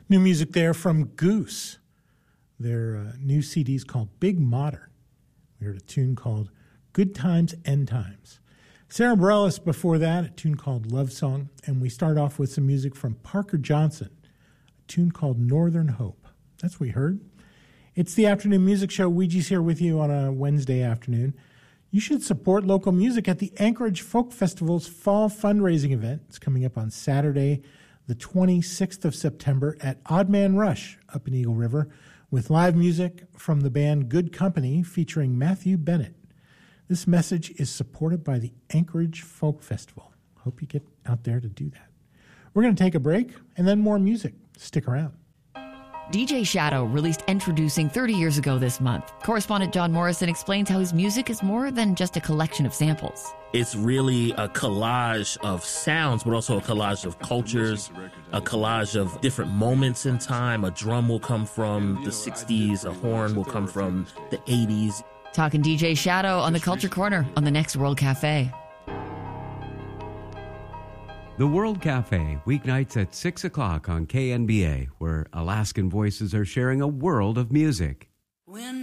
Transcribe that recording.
New music there from Goose. Their new CD is called Big Modern. We heard a tune called Good Times, End Times. Sarah Bareilles before that, a tune called Love Song. And we start off with some music from Parker Johnson, a tune called Northern Hope. That's what we heard. It's the Afternoon Music Show. Ouija's here with you on a Wednesday afternoon. You should support local music at the Anchorage Folk Festival's fall fundraising event. It's coming up on Saturday, the 26th of September at Odd Man Rush up in Eagle River with live music from the band Good Company featuring Matthew Bennett. This message is supported by the Anchorage Folk Festival. Hope you get out there to do that. We're going to take a break and then more music. Stick around. DJ Shadow released Introducing 30 years ago this month. Correspondent John Morrison explains how his music is more than just a collection of samples. It's really a collage of sounds, but also a collage of cultures, a collage of different moments in time. A drum will come from the 60s, a horn will come from the 80s. Talking DJ Shadow on the Culture Corner on the next World Cafe. The World Cafe, weeknights at 6 o'clock on KNBA, where Alaskan voices are sharing a world of music.